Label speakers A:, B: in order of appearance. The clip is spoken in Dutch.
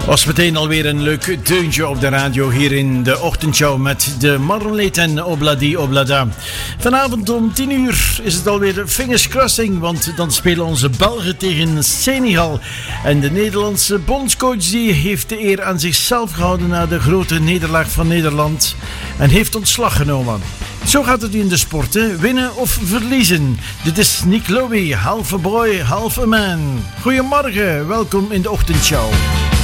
A: Was meteen alweer een leuk deuntje op de radio hier in de ochtendshow met de Marmalade en Obladi Oblada. Vanavond om 10 uur is het alweer de fingers crossing, want dan spelen onze Belgen tegen Senegal. En de Nederlandse bondscoach die heeft de eer aan zichzelf gehouden na de grote nederlaag van Nederland en heeft ontslag genomen. Zo gaat het in de sport, hè? Winnen of verliezen. Dit is Nick Lowy, half a boy, half a man. Goedemorgen, welkom in de ochtendshow.